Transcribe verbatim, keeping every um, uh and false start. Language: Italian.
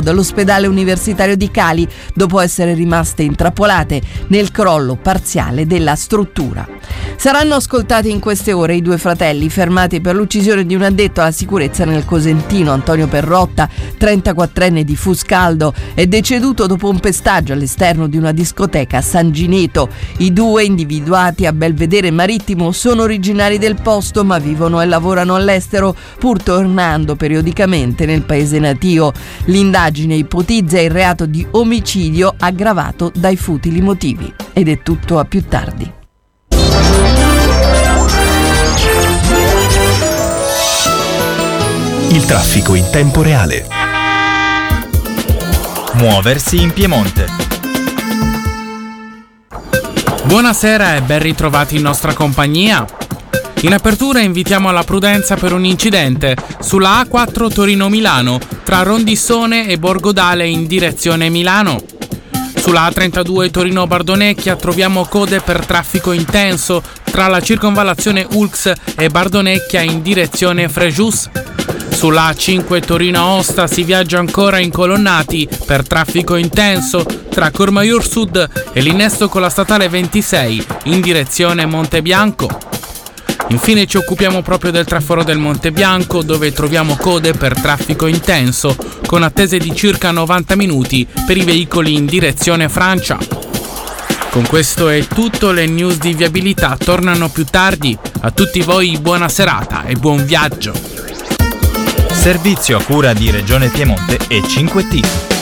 all'ospedale universitario di Cali dopo essere rimaste intrappolate nel crollo parziale della struttura. Saranno ascoltati in queste ore i due fratelli fermati per l'uccisione di un addetto alla sicurezza nel Cosentino. Antonio Perrotta, trentaquattrenne di Fuscaldo, è deceduto dopo un pestaggio all'esterno di una discoteca a San Gineto. I due, individuati a Belvedere Marittimo, sono originari del posto ma vivono e lavorano all'estero, pur tornando periodicamente nel paese natio. L'indagine ipotizza il reato di omicidio aggravato dai futili motivi. Ed è tutto, a più tardi. Il traffico in tempo reale. Muoversi in Piemonte. Buonasera e ben ritrovati in nostra compagnia. In apertura invitiamo alla prudenza per un incidente sulla A quattro Torino-Milano tra Rondissone e Borgodale in direzione Milano. Sulla A trentadue Torino-Bardonecchia troviamo code per traffico intenso tra la circonvallazione Ulx e Bardonecchia in direzione Frejus. Sulla A cinque Torino-Aosta si viaggia ancora incolonnati per traffico intenso tra Courmayeur Sud e l'innesto con la statale ventisei in direzione Montebianco. Infine ci occupiamo proprio del traforo del Montebianco, dove troviamo code per traffico intenso con attese di circa novanta minuti per i veicoli in direzione Francia. Con questo è tutto, le news di viabilità tornano più tardi. A tutti voi buona serata e buon viaggio. Servizio a cura di Regione Piemonte e cinque T.